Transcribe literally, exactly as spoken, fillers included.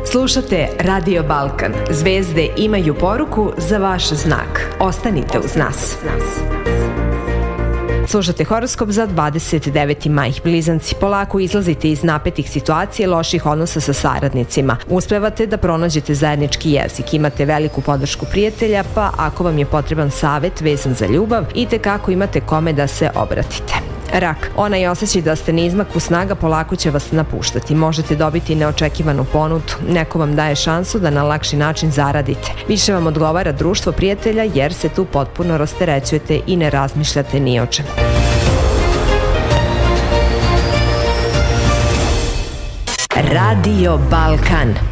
Slušate Radio Balkan. Zvezde imaju poruku za vaš znak. Ostanite uz nas. Slušate horoskop za dvadeset deveti maj. Blizanci, polako izlazite iz napetih situacija i loših odnosa sa saradnicima. Uspevate da pronađete zajednički jezik, imate veliku podršku prijatelja, pa ako vam je potreban savet vezan za ljubav, itekako imate kome da se obratite. Rak, onaj osjećaj da ste na izmaku snaga polako će vas napuštati. Možete dobiti neočekivanu ponudu, neko vam daje šansu da na lakši način zaradite. Više vam odgovara društvo prijatelja jer se tu potpuno rasterećujete i ne razmišljate ni o čemu. Radio Balkan.